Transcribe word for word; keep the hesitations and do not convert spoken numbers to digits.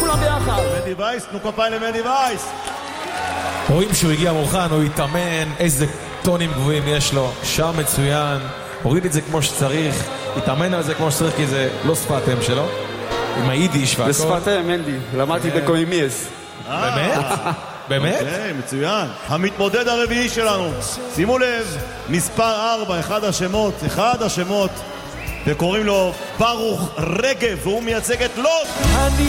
כולם ביחד. מדי וייס, תנו כפיים למדי וייס. רואים שהוא הגיע מוכן, הוא התאמן, איזה טונים גבוהים יש לו, שר מצוין, הוריד את זה כמו שצריך, התאמן על זה כמו שצריך, כי זה לא שפת אם שלו, עם היידיש והכל. בשפת אם, מנדי, למדתי בקוימיאס. באמת? באמת? אוקיי, מצוין. המתמודד הרביעי שלנו, שימו לב, מספר ארבע, אחד השמות, אחד השמות, וקוראים לו ברוך רגב, והוא מייצג את לוד.